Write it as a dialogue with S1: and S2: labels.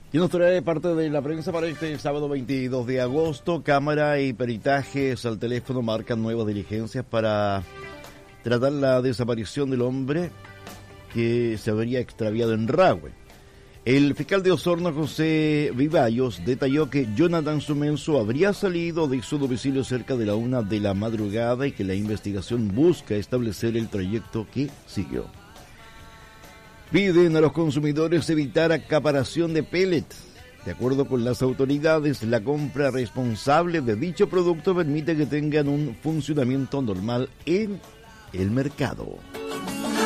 S1: Y nos trae parte de la prensa para este sábado 22 de agosto. Cámara y peritajes al teléfono marcan nuevas diligencias para tratar la desaparición del hombre que se habría extraviado en Rahue. El fiscal de Osorno, José Vivallos, detalló que Jonathan Sumenso habría salido de su domicilio cerca de la 1 de la madrugada y que la investigación busca establecer el trayecto que siguió. Piden a los consumidores evitar acaparación de pellets. De acuerdo con las autoridades, la compra responsable de dicho producto permite que tengan un funcionamiento normal en el mercado.